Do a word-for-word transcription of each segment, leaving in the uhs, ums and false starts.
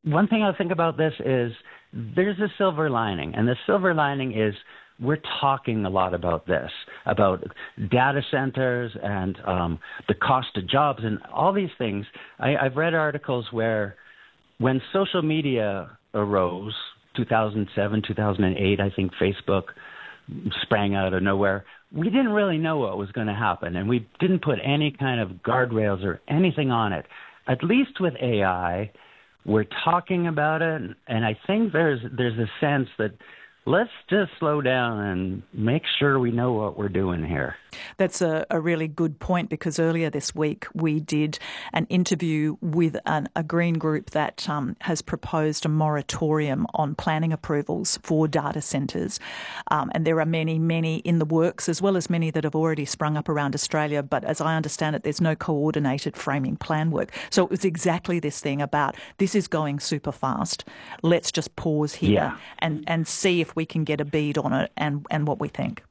one thing I think about this is there's a silver lining, and the silver lining is we're talking a lot about this, about data centers and um, the cost of jobs and all these things. I, I've read articles where when social media arose, two thousand seven, two thousand eight, I think Facebook sprang out of nowhere. We didn't really know what was going to happen, and we didn't put any kind of guardrails or anything on it. At least with A I, we're talking about it, and I think there's there's a sense that let's just slow down and make sure we know what we're doing here. That's a, a really good point, because earlier this week we did an interview with an, a green group that um, has proposed a moratorium on planning approvals for data centres. Um, and there are many, many in the works, as well as many that have already sprung up around Australia. But as I understand it, there's no coordinated framing plan work. So it was exactly this thing about this is going super fast. Let's just pause here yeah. and, and see if we can get a bead on it and, and what we think.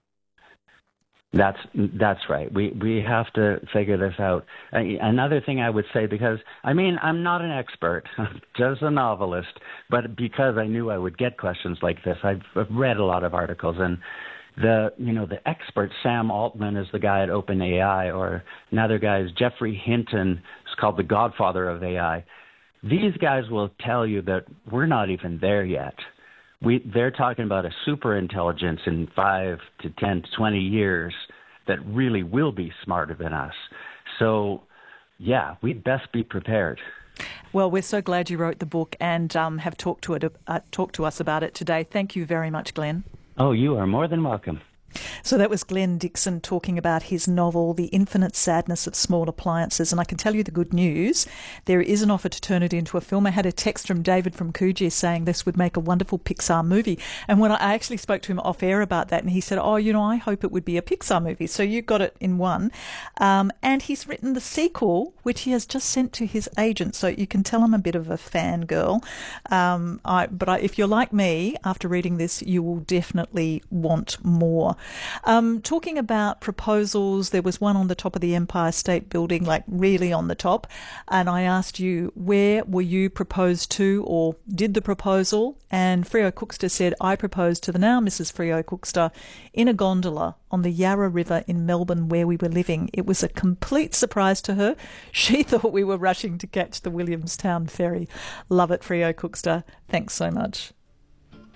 That's that's right. We we have to figure this out. Uh, another thing I would say, because I mean I'm not an expert, I'm just a novelist, but because I knew I would get questions like this, I've, I've read a lot of articles, and the you know the expert Sam Altman is the guy at OpenAI, or another guy is Jeffrey Hinton. It's called the Godfather of A I. These guys will tell you that we're not even there yet. We, they're talking about a super intelligence in five to ten to twenty years that really will be smarter than us. So, yeah, we'd best be prepared. Well, we're so glad you wrote the book and um, have talked to it, uh, talked to us about it today. Thank you very much, Glenn. Oh, you are more than welcome. So that was Glenn Dixon talking about his novel, The Infinite Sadness of Small Appliances. And I can tell you the good news. There is an offer to turn it into a film. I had a text from David from Coogee saying this would make a wonderful Pixar movie. And when I actually spoke to him off air about that, and he said, oh, you know, I hope it would be a Pixar movie. So you got it in one. Um, and he's written the sequel, which he has just sent to his agent. So you can tell I'm a bit of a fangirl. Um, I, but I, if you're like me, after reading this, you will definitely want more. Um, talking about proposals, there was one on the top of the Empire State Building, like really on the top, and I asked you, where were you proposed to or did the proposal? And Freo Cookster said, I proposed to the now Missus Freo Cookster in a gondola on the Yarra River in Melbourne where we were living. It was a complete surprise to her. She thought we were rushing to catch the Williamstown ferry. Love it, Freo Cookster. Thanks so much.